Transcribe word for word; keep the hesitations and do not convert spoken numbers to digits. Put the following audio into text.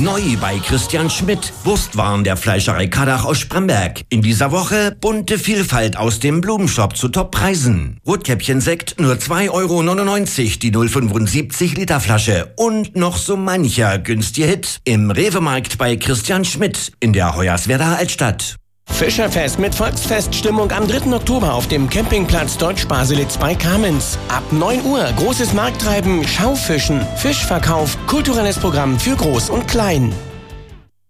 Neu bei Christian Schmidt. Wurstwaren der Fleischerei Kadach aus Spremberg. In dieser Woche bunte Vielfalt aus dem Blumenshop zu Toppreisen. Rotkäppchensekt nur zwei Euro neunundneunzig, die null Komma fünfundsiebzig Liter Flasche. Und noch so mancher günstiger Hit im Rewe-Markt bei Christian Schmidt in der Hoyerswerda Altstadt. Fischerfest mit Volksfeststimmung am dritten Oktober auf dem Campingplatz Deutsch-Baselitz bei Kamenz. Ab neun Uhr großes Markttreiben, Schaufischen, Fischverkauf, kulturelles Programm für Groß und Klein.